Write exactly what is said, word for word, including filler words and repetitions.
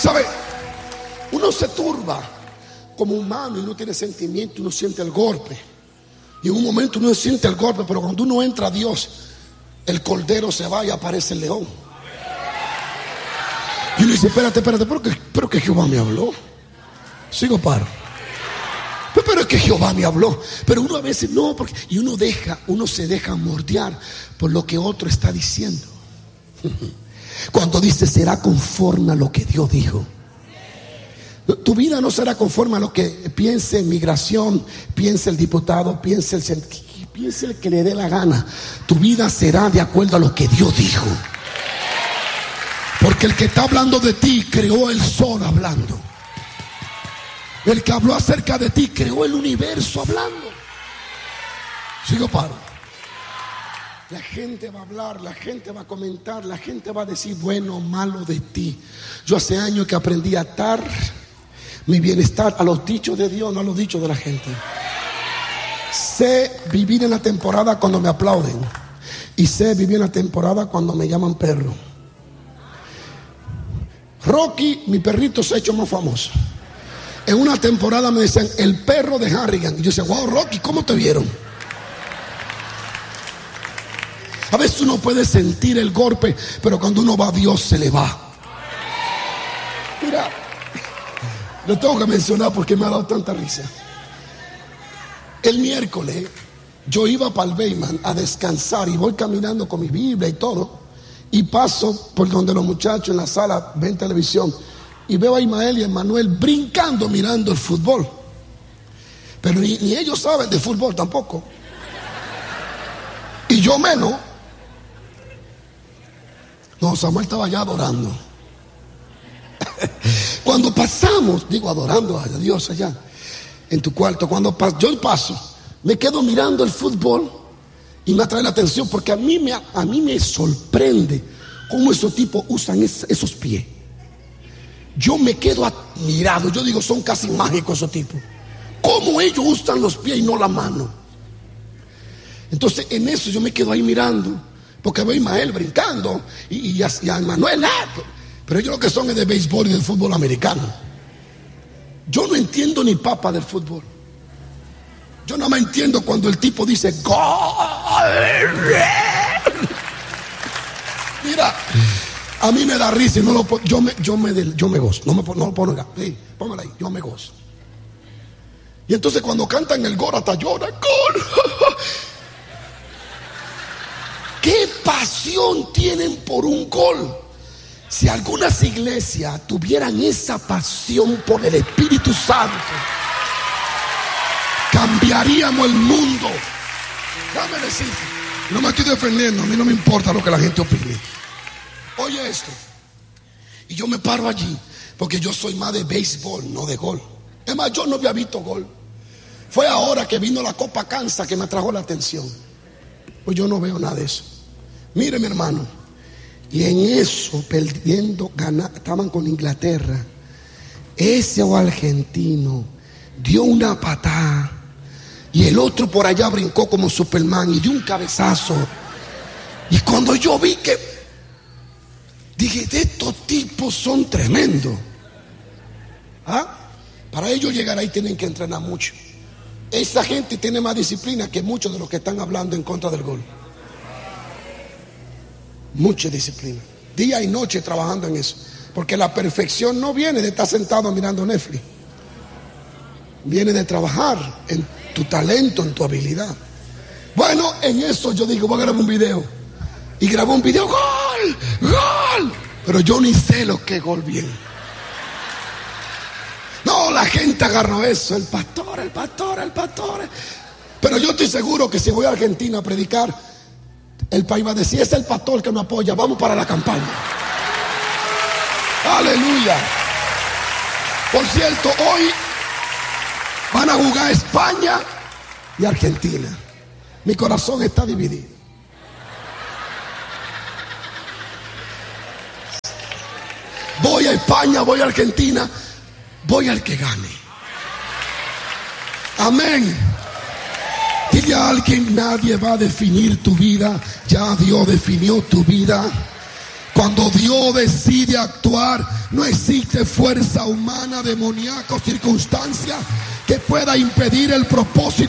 ¿Sabe? Uno se turba como humano y no tiene sentimiento, uno siente el golpe. Y en un momento uno siente el golpe, pero cuando uno entra a Dios, el cordero se va y aparece el león. Y uno dice, espérate, espérate, pero que, pero que Jehová me habló. Sigo paro. Pero, pero es que Jehová me habló. Pero uno a veces no, porque, y uno deja, uno se deja mordear por lo que otro está diciendo. Cuando dice será conforme a lo que Dios dijo. Tu vida no será conforme a lo que piense migración, piense el diputado, piense el, piense el que le dé la gana. Tu vida será de acuerdo a lo que Dios dijo. Porque el que está hablando de ti creó el sol hablando. El que habló acerca de ti creó el universo hablando. Sigo paro. La gente va a hablar, la gente va a comentar, la gente va a decir bueno o malo de ti. Yo hace años que aprendí a atar mi bienestar a los dichos de Dios, no a los dichos de la gente. Sé vivir en la temporada cuando me aplauden y sé vivir en la temporada cuando me llaman perro. Rocky, mi perrito, se ha hecho más famoso. En una temporada me decían el perro de Harrigan y yo decía, wow, Rocky, ¿cómo te vieron? A veces uno puede sentir el golpe, pero cuando uno va a Dios se le va. Mira, lo tengo que mencionar porque me ha dado tanta risa. El miércoles yo iba para el Bayman a descansar y voy caminando con mi Biblia y todo, y paso por donde los muchachos en la sala ven televisión y veo a Ismael y a Manuel brincando mirando el fútbol, pero ni, ni ellos saben de fútbol tampoco, y yo menos. No, Samuel estaba allá adorando. Cuando pasamos, digo adorando a Dios allá en tu cuarto, cuando pas, yo paso, me quedo mirando el fútbol y me atrae la atención porque a mí me, a mí me sorprende cómo esos tipos usan es, esos pies. Yo me quedo admirado, yo digo son casi mágicos esos tipos. Cómo ellos usan los pies y no la mano. Entonces en eso yo me quedo ahí mirando, porque veo a Ismael brincando y, y, a, y a Manuel, ah, pero ellos lo que son es de béisbol y del fútbol americano. Yo no entiendo ni papa del fútbol. Yo no me entiendo cuando el tipo dice gol. Mira, a mí me da risa y no lo yo me yo me yo me gozo. No me no lo pongo, sí, póngala ahí, yo me gozo. Y entonces cuando cantan el gol hasta llora, gol. ¿Qué pasión tienen por un gol? Si algunas iglesias tuvieran esa pasión por el Espíritu Santo, cambiaríamos el mundo. Déjame decir, no me estoy defendiendo, a mí no me importa lo que la gente opine. Oye esto, y yo me paro allí porque yo soy más de béisbol, no de gol. Es más, yo no había visto gol. Fue ahora que vino la Copa Kansas que me atrajo la atención. Pues yo no veo nada de eso. Mire, mi hermano, y en eso, perdiendo, ganar, estaban con Inglaterra. Ese argentino dio una patada y el otro por allá brincó como Superman y dio un cabezazo. Y cuando yo vi que dije, de estos tipos son tremendos. ¿Ah? Para ellos llegar ahí tienen que entrenar mucho. Esa gente tiene más disciplina que muchos de los que están hablando en contra del gol. Mucha disciplina, día y noche trabajando en eso, porque la perfección no viene de estar sentado mirando Netflix, viene de trabajar en tu talento, en tu habilidad. Bueno, en eso yo digo, voy a grabar un video, y grabó un video, gol, gol, pero yo ni sé lo que es gol bien. No, la gente agarró eso, el pastor, el pastor, el pastor. Pero yo estoy seguro que si voy a Argentina a predicar, el país va a decir, es el pastor que me apoya, vamos para la campaña. Aleluya. Por cierto, hoy van a jugar España y Argentina. Mi corazón está dividido. Voy a España, voy a Argentina, voy al que gane. Amén. Dile a alguien, nadie va a definir tu vida, ya Dios definió tu vida. Cuando Dios decide actuar, No existe fuerza humana, demoníaca o circunstancia que pueda impedir el propósito